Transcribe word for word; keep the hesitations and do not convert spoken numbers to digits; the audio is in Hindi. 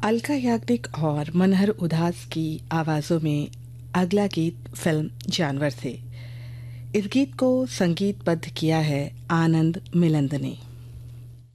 अलका याग्निक और मनहर उदास की आवाज़ों में अगला गीत फिल्म जानवर से। इस गीत को संगीतबद्ध किया है आनंद मिलिंद ने।